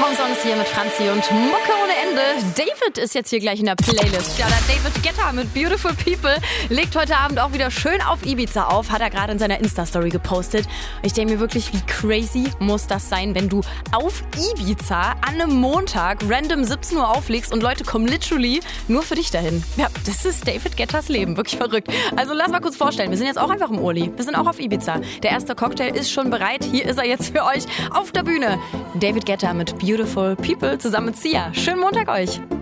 kaum sonst hier mit Franzi und Mucke ohne Ende. David ist jetzt hier gleich in der Playlist. Ja, der David Guetta mit Beautiful People legt heute Abend auch wieder schön auf Ibiza auf. Hat er gerade in seiner Insta-Story gepostet. Ich denke mir wirklich, wie crazy muss das sein, wenn du auf Ibiza an einem Montag random 17 Uhr auflegst und Leute kommen literally nur für dich dahin. Ja, das ist David Guettas Leben. Wirklich verrückt. Also lass mal kurz vorstellen, wir sind jetzt auch einfach im Urli. Wir sind auch auf Ibiza. Der erste Cocktail ist schon bereit. Hier ist er jetzt für euch auf der Bühne. David Guetta mit Beautiful People zusammen mit Sia. Schönen Montag euch.